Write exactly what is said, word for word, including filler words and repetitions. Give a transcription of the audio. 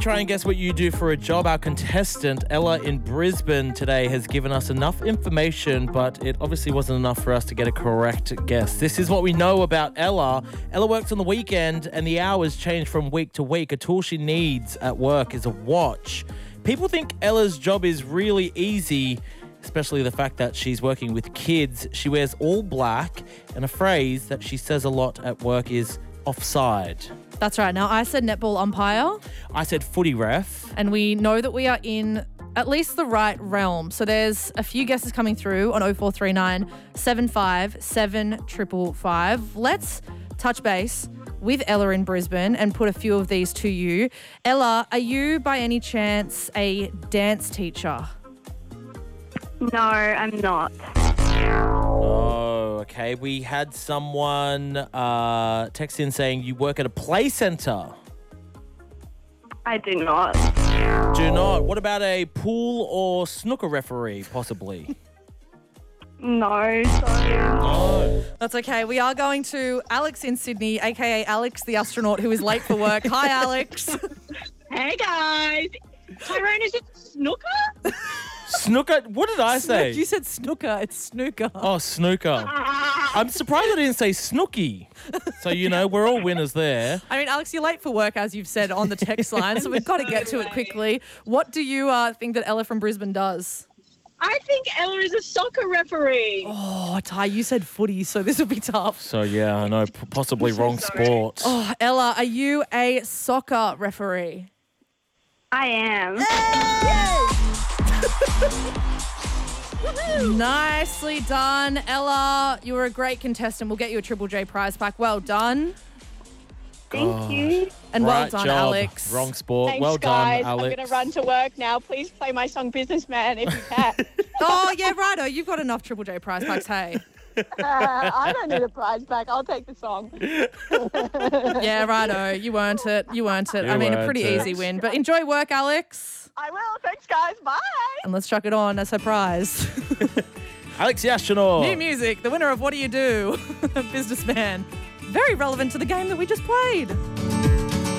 Try and guess what you do for a job. Our contestant, Ella in Brisbane today, has given us enough information, but it obviously wasn't enough for us to get a correct guess. This is what we know about Ella. Ella works on the weekend and the hours change from week to week. A tool she needs at work is a watch. People think Ella's job is really easy, especially the fact that she's working with kids. She wears all black, and a phrase that she says a lot at work is offside. That's right. Now, I said netball umpire. I said footy ref. And we know that we are in at least the right realm. So there's a few guesses coming through on oh four three nine, seven five seven five five five. Let's touch base with Ella in Brisbane and put a few of these to you. Ella, are you by any chance a dance teacher? No, I'm not. Oh, okay. We had someone uh, text in saying you work at a play centre. I do not. Do not. What about a pool or snooker referee, possibly? No, sorry. No. That's okay. We are going to Alex in Sydney, a k a. Alex the astronaut who is late for work. Hi, Alex. Hey, guys. Tyrone, is it snooker? Snooker? What did I say? You said snooker. It's snooker. Oh, snooker. I'm surprised I didn't say snooky. So, you know, we're all winners there. I mean, Alex, you're late for work, as you've said on the text line, so we've got to get to it quickly. What do you uh, think that Ella from Brisbane does? I think Ella is a soccer referee. Oh, Ty, you said footy, so this will be tough. So, yeah, I know, p- possibly wrong sorry. sport. Oh, Ella, are you a soccer referee? I am. Nicely done, Ella. You were a great contestant. We'll get you a Triple J prize pack. Well done. Thank you. And well Right done, job. Alex. Wrong sport. Thanks, well guys. done, Alex. I'm going to run to work now. Please play my song Businessman if you can. Oh, yeah, righto. You've got enough Triple J prize packs, hey. uh, I don't need a prize back. I'll take the song. Yeah, righto. You earned it. You earned it. You I mean, a earned pretty it. easy win. But enjoy work, Alex. I will. Thanks, guys. Bye. And let's chuck it on as her prize. Alex the astronaut. New music, the winner of What Do You Do? Businessman. Very relevant to the game that we just played.